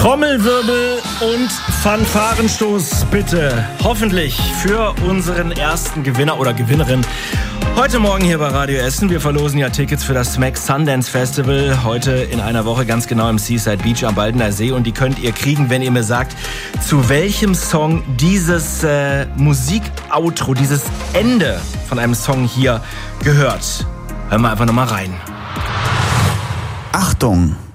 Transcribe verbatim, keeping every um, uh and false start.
Trommelwirbel und Fanfarenstoß bitte. Hoffentlich für unseren ersten Gewinner oder Gewinnerin. Heute Morgen hier bei Radio Essen. Wir verlosen ja Tickets für das Smack Sundance Festival. Heute in einer Woche ganz genau im Seaside Beach am Baldener See. Und die könnt ihr kriegen, wenn ihr mir sagt, zu welchem Song dieses äh, Musik-Outro, dieses Ende von einem Song hier gehört. Hören wir einfach nochmal rein. Achtung!